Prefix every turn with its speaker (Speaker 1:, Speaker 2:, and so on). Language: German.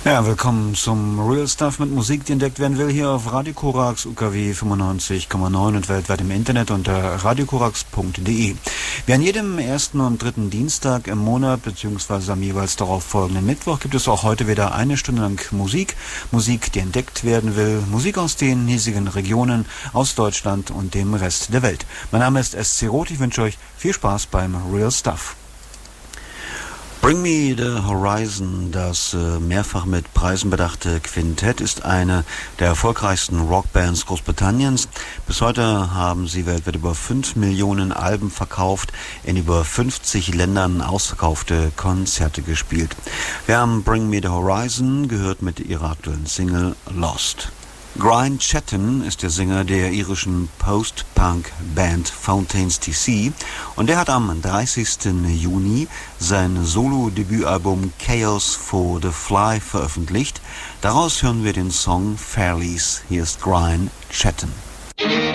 Speaker 1: Ja, willkommen zum Real Stuff mit Musik, die entdeckt werden will, hier auf Radio Korax, UKW 95,9 und weltweit im Internet unter radiokorax.de. Wie an jedem ersten und dritten Dienstag im Monat, beziehungsweise am jeweils darauf folgenden Mittwoch, gibt es auch heute wieder eine Stunde lang Musik, die entdeckt werden will, Musik aus den hiesigen Regionen, aus Deutschland und dem Rest der Welt. Mein Name ist SC Roth, ich wünsche euch viel Spaß beim Real Stuff. Bring Me the Horizon, das mehrfach mit Preisen bedachte Quintett, ist eine der erfolgreichsten Rockbands Großbritanniens. Bis heute haben sie weltweit über 5 Millionen Alben verkauft, in über 50 Ländern ausverkaufte Konzerte gespielt. Wir haben Bring Me the Horizon gehört mit ihrer aktuellen Single Lost. Brian Chetton ist der Sänger der irischen Post-Punk-Band Fountains DC und der hat am 30. Juni sein Solo-Debütalbum Chaos for the Fly veröffentlicht. Daraus hören wir den Song Fairlies. Hier ist Brian Chetton.